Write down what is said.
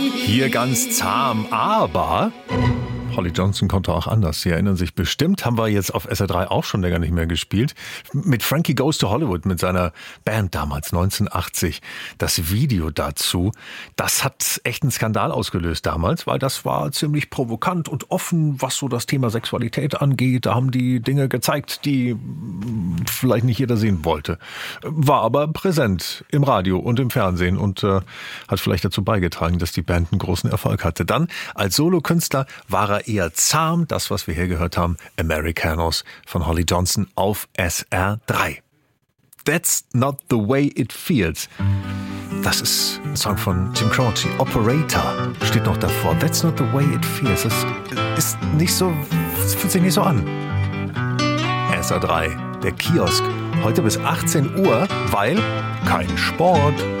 Hier ganz zahm, aber Holly Johnson konnte auch anders. Sie erinnern sich bestimmt, haben wir jetzt auf SR3 auch schon länger nicht mehr gespielt. Mit Frankie Goes to Hollywood, mit seiner Band damals, 1980. Das Video dazu, das hat echt einen Skandal ausgelöst damals, weil das war ziemlich provokant und offen, was so das Thema Sexualität angeht. Da haben die Dinge gezeigt, die vielleicht nicht jeder sehen wollte. War aber präsent im Radio und im Fernsehen und hat vielleicht dazu beigetragen, dass die Band einen großen Erfolg hatte. Dann als Solokünstler war er eher zahm, das, was wir hier gehört haben, Americanos von Holly Johnson auf SR3. That's not the way it feels. Das ist ein Song von Jim Croce. Operator steht noch davor. That's not the way it feels. Das ist nicht so, es fühlt sich nicht so an. SR3, der Kiosk. Heute bis 18 Uhr, weil kein Sport.